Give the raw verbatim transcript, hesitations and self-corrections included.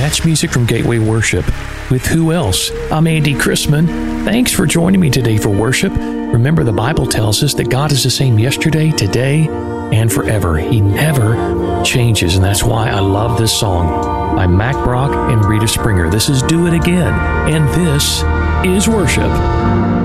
That's music from Gateway Worship. With who else? I'm Andy Chrisman. Thanks for joining me today for worship. Remember, the Bible tells us that God is the same yesterday, today, and forever. He never changes, and that's why I love this song by Mac Brock and Rita Springer. This is Do It Again, and this is worship.